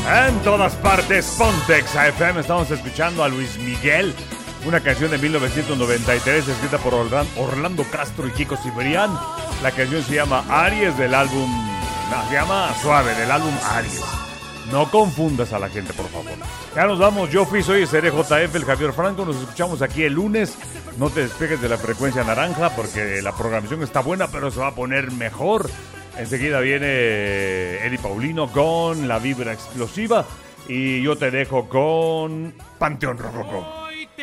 En todas partes, Pontex FM. Estamos escuchando a Luis Miguel, una canción de 1993 escrita por Orlando Castro y Kiko Cibrián. La canción se llama Aries del álbum... No, se llama Suave, del álbum Aries. No confundas a la gente, por favor. Ya nos vamos. Yo soy JF, el Javier Franco. Nos escuchamos aquí el lunes. No te despegues de la frecuencia naranja porque la programación está buena, pero se va a poner mejor. Enseguida viene Eddie Paulino con La Vibra Explosiva. Y yo te dejo con Panteón Rococó.